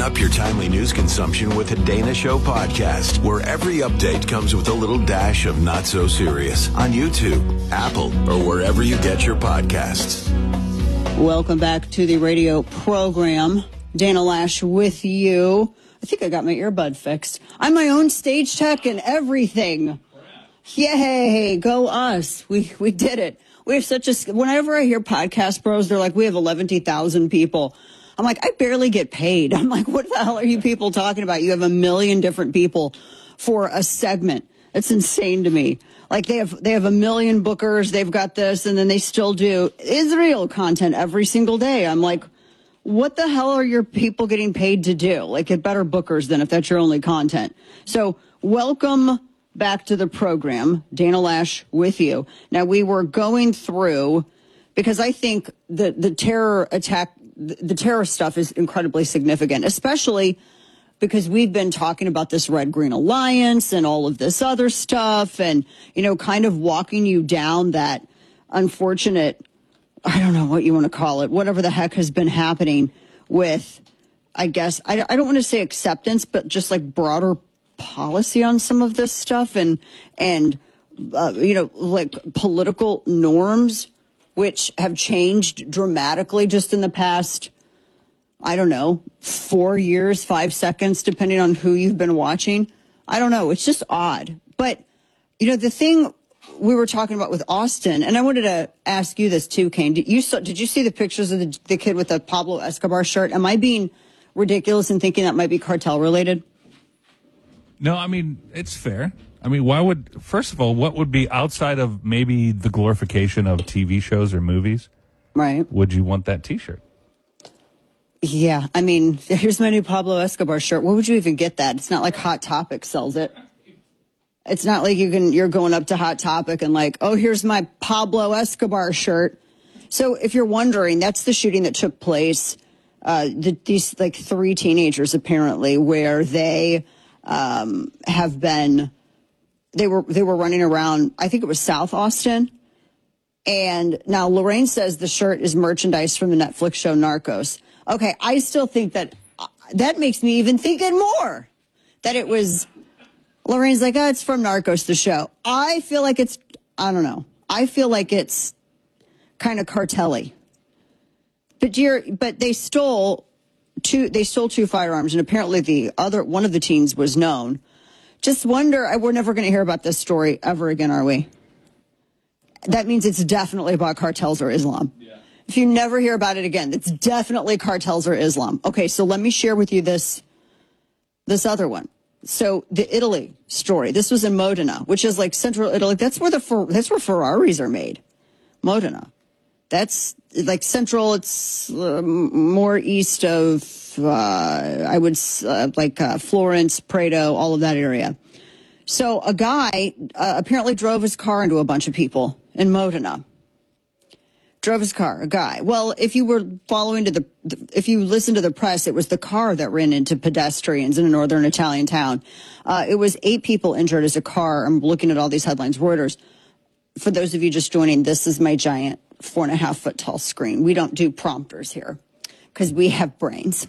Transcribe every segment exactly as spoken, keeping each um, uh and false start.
up your timely news consumption with a Dana Show podcast, where every update comes with a little dash of not so serious on YouTube, Apple, or wherever you get your podcasts. Welcome back to the radio program. Dana Lash with you. I think I got my earbud fixed. I'm my own stage tech and everything. Yay, go us. We we did it. We have such a, whenever I hear podcast bros, they're like, we have eleven thousand people. I'm like, I barely get paid. I'm like, what the hell are you people talking about? You have a million different people for a segment. It's insane to me. Like they have, they have a million bookers. They've got this, and then they still do Israel content every single day. I'm like, what the hell are your people getting paid to do? Like, get better bookers than if that's your only content. So welcome back to the program. Dana Lash with you. Now, we were going through, because I think the, the terror attack, the, the terror stuff is incredibly significant, especially because we've been talking about this Red Green Alliance and all of this other stuff and, you know, kind of walking you down that unfortunate, I don't know what you want to call it, whatever the heck has been happening with, I guess, I, I don't want to say acceptance, but just like broader policy on some of this stuff and, and uh, you know, like political norms, which have changed dramatically just in the past, I don't know, four years, five seconds, depending on who you've been watching. I don't know. It's just odd. But, you know, the thing we were talking about with Austin, and I wanted to ask you this too, Kane. Did you, saw, did you see the pictures of the, the kid with the Pablo Escobar shirt? Am I being ridiculous in thinking that might be cartel related? No, I mean, it's fair. I mean, why would, first of all, what would be outside of maybe the glorification of T V shows or movies? Right. Would you want that T-shirt? Yeah, I mean, here's my new Pablo Escobar shirt. Where would you even get that? It's not like Hot Topic sells it. It's not like you can, you're going up to Hot Topic and like, oh, here's my Pablo Escobar shirt. So if you're wondering, that's the shooting that took place. Uh, the, these like three teenagers apparently, where they um, have been, they were they were running around. I think it was South Austin. And now Lorraine says the shirt is merchandise from the Netflix show Narcos. Okay, I still think that uh, that makes me even think it more. That it was, Lorraine's like, oh, it's from Narcos, the show. I feel like it's, I don't know. I feel like it's kind of cartel-y. But, you're, but they stole two, they stole two firearms, and apparently the other, one of the teens was known. Just wonder, I, we're never going to hear about this story ever again, are we? That means it's definitely about cartels or Islam. Yeah. If you never hear about it again, it's definitely cartels or Islam. Okay, so let me share with you this this other one. So the Italy story. This was in Modena, which is like central Italy. That's where the that's where Ferraris are made. Modena. That's like central. It's uh, more east of uh, I would uh, like uh, Florence, Prato, all of that area. So a guy uh, apparently drove his car into a bunch of people in Modena. Drove his car, a guy. Well, if you were following to the, if you listened to the press, it was the car that ran into pedestrians in a northern Italian town. Uh, it was eight people injured as a car. I'm looking at all these headlines. Reuters. For those of you just joining, this is my giant four and a half foot tall screen. We don't do prompters here because we have brains.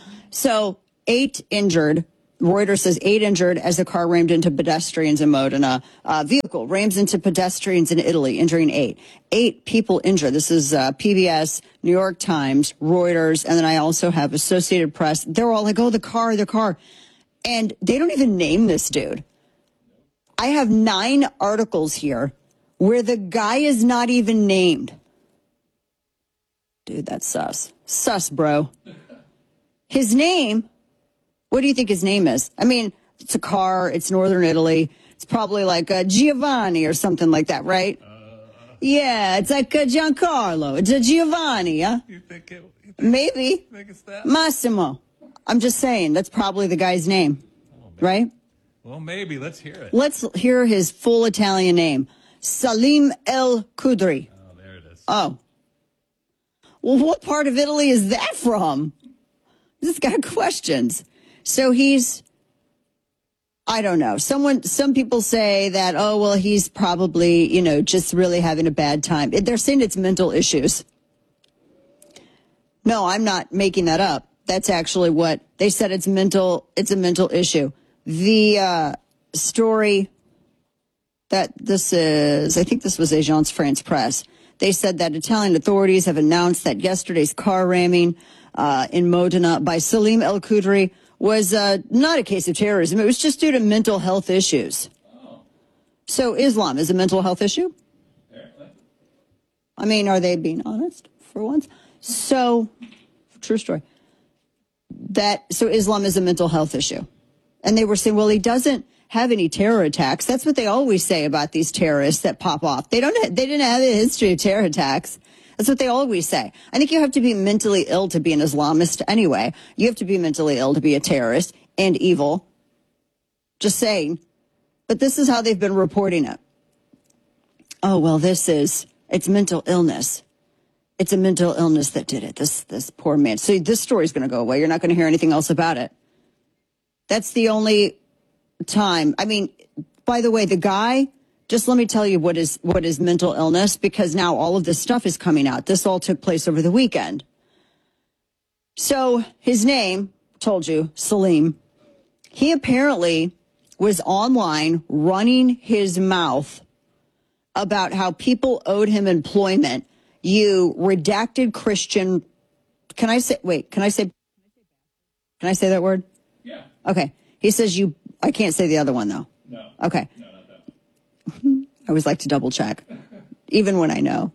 So eight injured. Reuters says eight injured as the car rammed into pedestrians in Modena. Uh, vehicle rams into pedestrians in Italy, injuring eight. Eight people injured. This is uh, P B S, New York Times, Reuters, and then I also have Associated Press. They're all like, oh, the car, the car. And they don't even name this dude. I have nine articles here where the guy is not even named. Dude, that's sus. Sus, bro. His name... What do you think his name is? I mean, it's a car. It's Northern Italy. It's probably like a Giovanni or something like that, right? Uh, yeah, it's like a Giancarlo. It's a Giovanni, huh? You think it? You think, Maybe. Think it's that? Massimo. I'm just saying, that's probably the guy's name, well, right? Well, maybe. Let's hear it. Let's hear his full Italian name. Salim El Khudri. Oh, there it is. Oh. Well, what part of Italy is that from? This got questions. So he's, I don't know. Someone, some people say that, oh, well, he's probably, you know, just really having a bad time. They're saying it's mental issues. No, I'm not making that up. That's actually what they said. It's mental. It's a mental issue. The uh, story that this is, I think this was Agence France Presse. They said that Italian authorities have announced that yesterday's car ramming uh, in Modena by Salim El Khudri was uh, not a case of terrorism. It was just due to mental health issues. Oh. So Islam is a mental health issue? Apparently. I mean, are they being honest for once? So, true story. That so Islam is a mental health issue. And they were saying, well, he doesn't have any terror attacks. That's what they always say about these terrorists that pop off. They don't. They didn't have a history of terror attacks. That's what they always say. I think you have to be mentally ill to be an Islamist anyway. You have to be mentally ill to be a terrorist and evil. Just saying. But this is how they've been reporting it. Oh, well, this is, it's mental illness. It's a mental illness that did it. This, this poor man. So this story's going to go away. You're not going to hear anything else about it. That's the only time. I mean, by the way, the guy, just let me tell you what is what is mental illness, because now all of this stuff is coming out. This all took place over the weekend. So his name, told you, Salim, he apparently was online running his mouth about how people owed him employment. You redacted Christian. Can I say, wait, can I say, can I say that word? Yeah. Okay. He says you, I can't say the other one though. No. Okay. No, not that. I always like to double check, even when I know.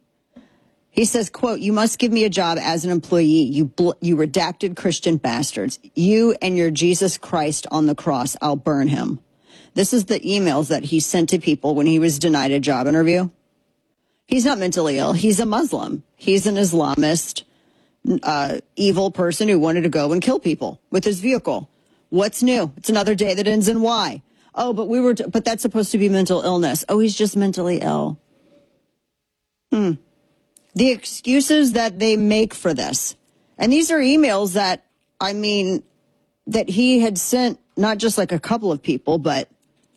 He says, quote, you must give me a job as an employee. You bl- you redacted Christian bastards. You and your Jesus Christ on the cross, I'll burn him. This is the emails that he sent to people when he was denied a job interview. He's not mentally ill. He's a Muslim. He's an Islamist, uh, evil person who wanted to go and kill people with his vehicle. What's new? It's another day that ends in Y. Oh, but we were, t- but that's supposed to be mental illness. Oh, he's just mentally ill. Hmm. The excuses that they make for this. And these are emails that, I mean, that he had sent not just like a couple of people, but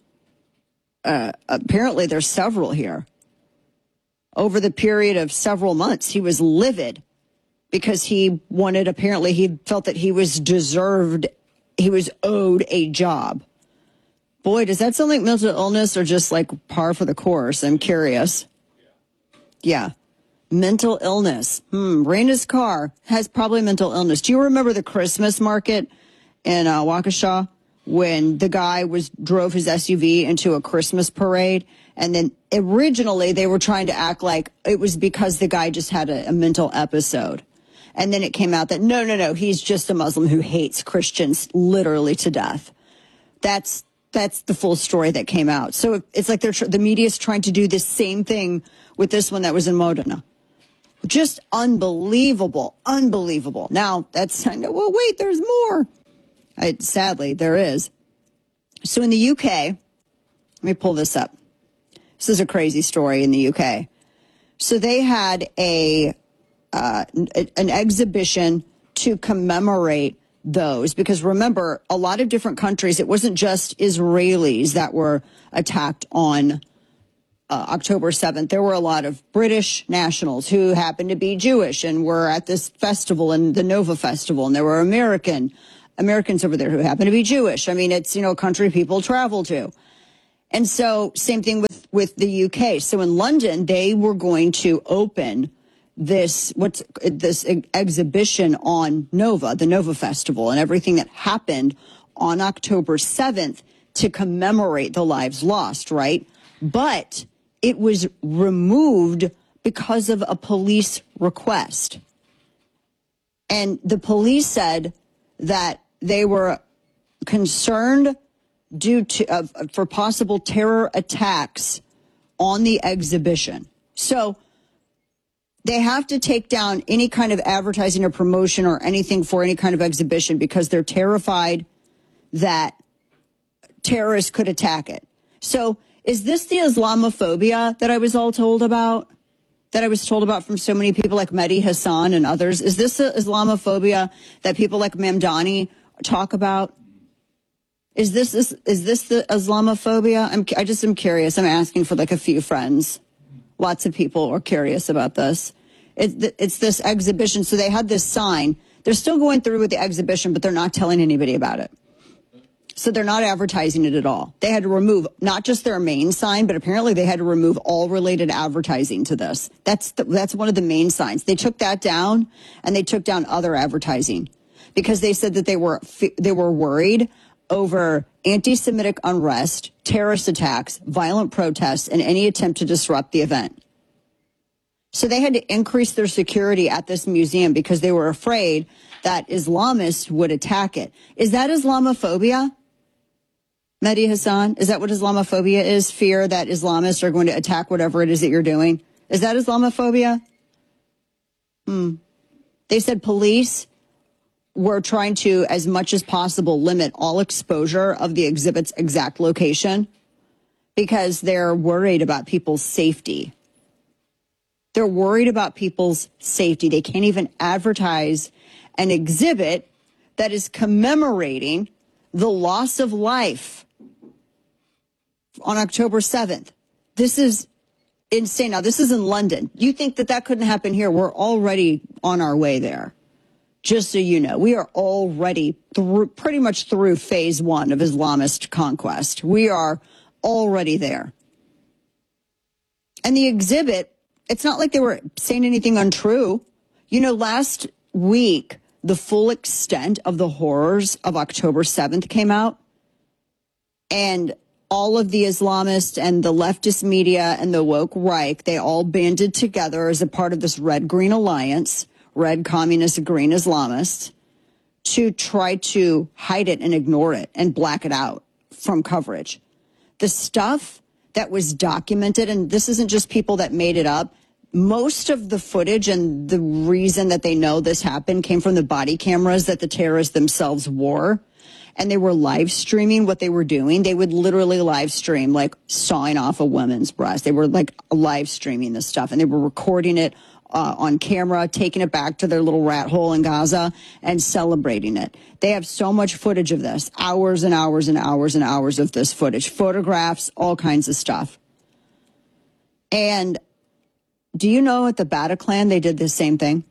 uh, apparently there's several here. Over the period of several months, he was livid because he wanted, apparently he felt that he was deserved, he was owed a job. Boy, does that sound like mental illness or just like par for the course? I'm curious. Yeah. Mental illness. Hmm. Raina's car has probably mental illness. Do you remember the Christmas market in uh, Waukesha when the guy was drove his S U V into a Christmas parade? And then originally they were trying to act like it was because the guy just had a, a mental episode. And then it came out that no, no, no, he's just a Muslim who hates Christians literally to death. That's That's the full story that came out. So it's like they're tr- the media's trying to do the same thing with this one that was in Modena. Just unbelievable, unbelievable. Now, that's, I know, well, wait, there's more. I, sadly, there is. So in the U K, let me pull this up. This is a crazy story in the U K. So they had a uh, an exhibition to commemorate those, because remember, a lot of different countries, it wasn't just Israelis that were attacked on uh, October seventh. There were a lot of British nationals who happened to be Jewish and were at this festival, and the Nova Festival, and there were American Americans over there who happened to be Jewish. I mean, it's, you know, a country people travel to. And so same thing with, with the U K. So in London, they were going to open this what's this exhibition on Nova, the Nova Festival, and everything that happened on October seventh to commemorate the lives lost, right? But it was removed because of a police request. And the police said that they were concerned due to uh, for possible terror attacks on the exhibition. So they have to take down any kind of advertising or promotion or anything for any kind of exhibition because they're terrified that terrorists could attack it. So is this the Islamophobia that I was all told about, that I was told about from so many people like Mehdi Hassan and others? Is this the Islamophobia that people like Mamdani talk about? Is this, is, is this the Islamophobia? I'm, I just am curious. I'm asking for like a few friends. Lots of people are curious about this. It, it's this exhibition. So they had this sign They're still going through with the exhibition, but they're not telling anybody about it. So they're not advertising it at all. They had to remove not just their main sign, but apparently they had to remove all related advertising to this. That's the, that's one of the main signs. They took that down, and they took down other advertising because they said that they were they were worried over anti-Semitic unrest, terrorist attacks, violent protests, and any attempt to disrupt the event. So they had to increase their security at this museum because they were afraid that Islamists would attack it. Is that Islamophobia? Mehdi Hassan, is that what Islamophobia is? Fear that Islamists are going to attack whatever it is that you're doing? Is that Islamophobia? Hmm. They said police were trying to, as much as possible, limit all exposure of the exhibit's exact location because they're worried about people's safety. They're worried about people's safety. They can't even advertise an exhibit that is commemorating the loss of life on October seventh. This is insane. Now, this is in London. You think that that couldn't happen here? We're already on our way there. Just so you know, we are already through, pretty much through phase one of Islamist conquest. We are already there. And the exhibit, it's not like they were saying anything untrue. You know, last week, the full extent of the horrors of October seventh came out. And all of the Islamists and the leftist media and the woke Reich, they all banded together as a part of this red-green alliance, red communist, green Islamists, to try to hide it and ignore it and black it out from coverage. The stuff that was documented, and this isn't just people that made it up, most of the footage and the reason that they know this happened came from the body cameras that the terrorists themselves wore. And they were live streaming what they were doing. They would literally live stream, like sawing off a woman's breast. They were like live streaming this stuff, and they were recording it uh, on camera, taking it back to their little rat hole in Gaza and celebrating it. They have so much footage of this, hours and hours and hours and hours of this footage, photographs, all kinds of stuff. And do you know at the Bataclan they did the same thing?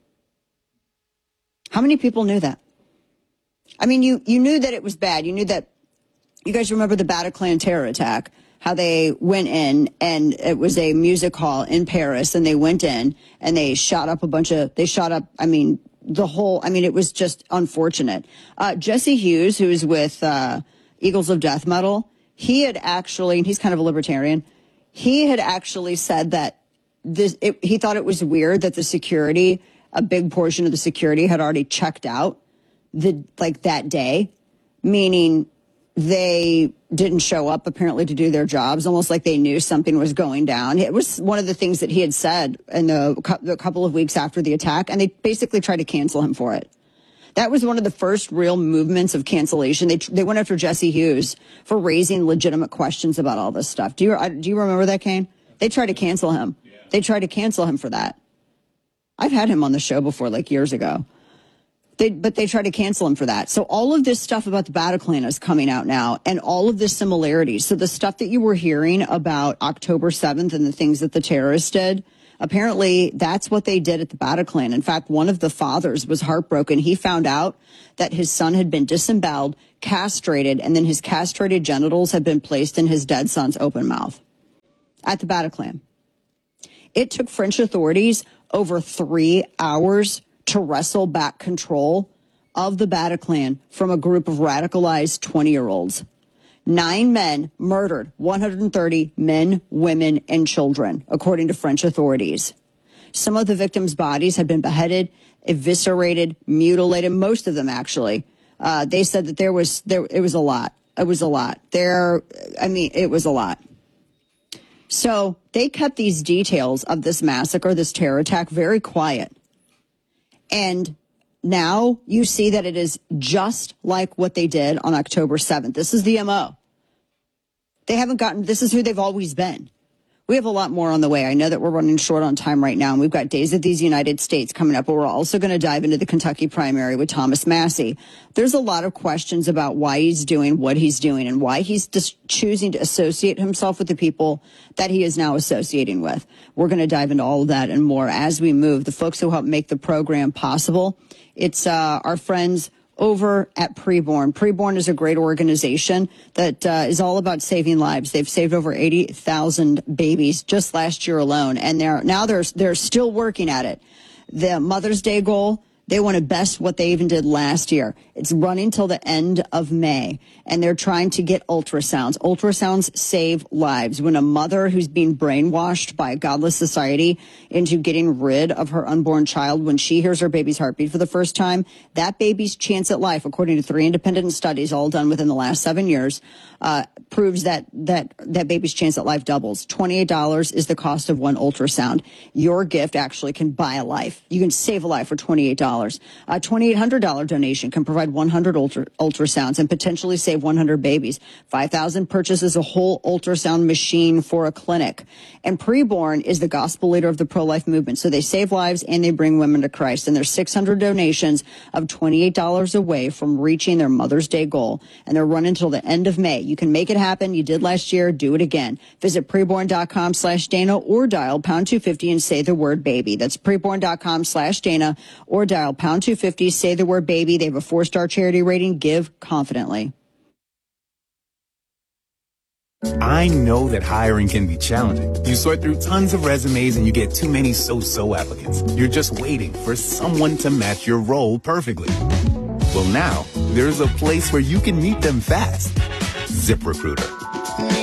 How many people knew that? I mean, you, you knew that it was bad. You knew that, you guys remember the Bataclan terror attack, how they went in and it was a music hall in Paris and they went in and they shot up a bunch of, they shot up, I mean, the whole, I mean, it was just unfortunate. Uh, Jesse Hughes, who is with uh, Eagles of Death Metal, he had actually, and he's kind of a libertarian, he had actually said that this, it, he thought it was weird that the security, a big portion of the security had already checked out. The like that day, meaning they didn't show up apparently to do their jobs, almost like they knew something was going down. It was one of the things that he had said in the, the couple of weeks after the attack, and they basically tried to cancel him for it. That was one of the first real movements of cancellation. They they went after Jesse Hughes for raising legitimate questions about all this stuff. Do you do you remember that, Kane? They tried to cancel him. Yeah. They tried to cancel him for that. I've had him on the show before, like years ago. They, but they try to cancel him for that. So all of this stuff about the Bataclan is coming out now, and all of this similarities. So the stuff that you were hearing about October seventh and the things that the terrorists did, apparently that's what they did at the Bataclan. In fact, one of the fathers was heartbroken. He found out that his son had been disemboweled, castrated, and then his castrated genitals had been placed in his dead son's open mouth at the Bataclan. It took French authorities over three hours to wrestle back control of the Bataclan from a group of radicalized twenty-year-olds. Nine men murdered one hundred thirty men, women, and children, according to French authorities. Some of the victims' bodies had been beheaded, eviscerated, mutilated, most of them actually. Uh, they said that there was, there, it was a lot. It was a lot. There, I mean, it was a lot. So they kept these details of this massacre, this terror attack, very quiet. And now you see that it is just like what they did on October seventh. This is the M O. They haven't gotten, this is who they've always been. We have a lot more on the way. I know that we're running short on time right now, and we've got Days of these United States coming up, but we're also going to dive into the Kentucky primary with Thomas Massie. There's a lot of questions about why he's doing what he's doing and why he's just choosing to associate himself with the people that he is now associating with. We're going to dive into all of that and more as we move. The folks who help make the program possible, it's uh, our friends over at Preborn. Preborn is a great organization that uh, is all about saving lives. They've saved over eighty thousand babies just last year alone, and they're now they're they're still working at it. The Mother's Day goal, they want to best what they even did last year. It's running till the end of May, and they're trying to get ultrasounds. Ultrasounds save lives. When a mother who's being brainwashed by a godless society into getting rid of her unborn child, when she hears her baby's heartbeat for the first time, that baby's chance at life, according to three independent studies all done within the last seven years, uh, proves that that that baby's chance at life doubles. twenty-eight dollars is the cost of one ultrasound. Your gift actually can buy a life. You can save a life for twenty-eight dollars. A twenty-eight hundred dollars donation can provide one hundred ultra, ultrasounds and potentially save one hundred babies. five thousand purchases a whole ultrasound machine for a clinic. And Preborn is the gospel leader of the pro-life movement. So they save lives and they bring women to Christ. And there's six hundred donations of twenty-eight dollars away from reaching their Mother's Day goal. And they're running until the end of May. You can make it happen. You did last year. Do it again. Visit preborn.com slash Dana or dial pound two fifty and say the word baby. That's preborn.com slash Dana or dial pound two fifty, say the word baby. They have a four-star charity rating. Give confidently. I know that hiring can be challenging. You sort through tons of resumes and you get too many so-so applicants. You're just waiting for someone to match your role perfectly. Well, now there's a place where you can meet them fast. ZipRecruiter.